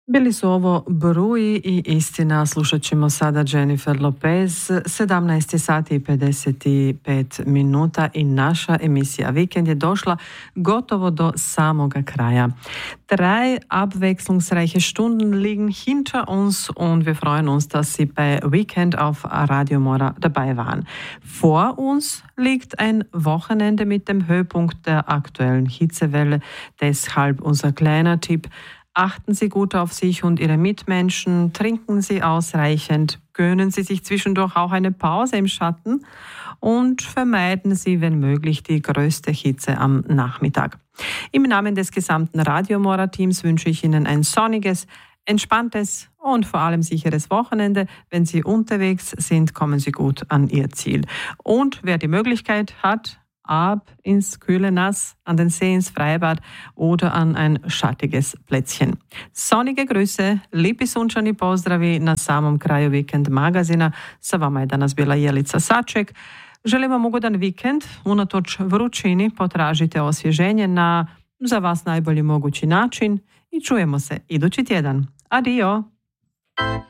Bili su ovo Bruji i istina. Slušat ćemo sada Jennifer Lopez. 17 sati i 55 minuta i naša emisija Vikend je došla gotovo do samoga kraja. 3 abwechslungsreiche Stunden liegen hinter uns und wir freuen uns, dass Sie bei Weekend auf Radio Mora dabei waren. Vor uns liegt ein Wochenende mit dem Höhepunkt der aktuellen Hitzewelle. Deshalb unser kleiner Tipp: Achten Sie gut auf sich und Ihre Mitmenschen, trinken Sie ausreichend, gönnen Sie sich zwischendurch auch eine Pause im Schatten und vermeiden Sie, wenn möglich, die größte Hitze am Nachmittag. Im Namen des gesamten Radio Mora-Teams wünsche ich Ihnen ein sonniges, entspanntes und vor allem sicheres Wochenende. Wenn Sie unterwegs sind, kommen Sie gut an Ihr Ziel. Und wer die Möglichkeit hat, ab ins kühle Nass, an den See, ins Freibad oder an ein schattiges Plätzchen. Sonnige Grüße, lijepi sunčani pozdravi na samom kraju Vikend magazina. Sa vama je danas bila Jelica Saček. Želim vam ugodan vikend. Unatoč vrućini potražite osvježenje na za vas najbolji mogući način i čujemo se idući tjedan. Adio!